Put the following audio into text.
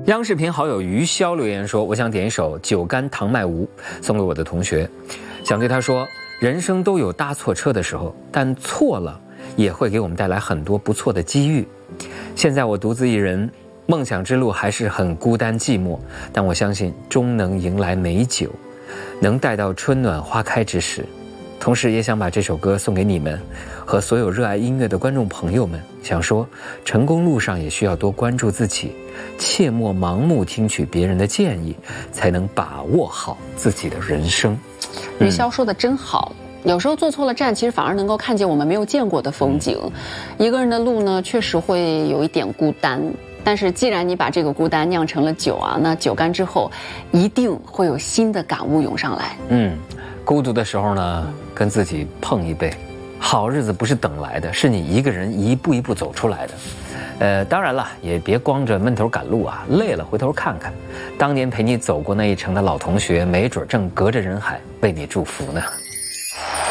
央视频好友余潇留言说：“我想点一首《酒干倘卖无》送给我的同学，想对他说，人生都有搭错车的时候，但错了也会给我们带来很多不错的机遇。现在我独自一人，梦想之路还是很孤单寂寞，但我相信终能迎来美酒，能待到春暖花开之时。同时也想把这首歌送给你们和所有热爱音乐的观众朋友们，想说成功路上也需要多关注自己，切莫盲目听取别人的建议，才能把握好自己的人生。” 余潇说的真好，有时候做错了站，其实反而能够看见我们没有见过的风景。一个人的路呢，确实会有一点孤单，但是既然你把这个孤单酿成了酒啊，那酒干之后一定会有新的感悟涌上来。 孤独的时候呢，跟自己碰一杯。好日子不是等来的，是你一个人一步一步走出来的。当然了，也别光着闷头赶路啊，累了回头看看，当年陪你走过那一程的老同学，没准正隔着人海为你祝福呢。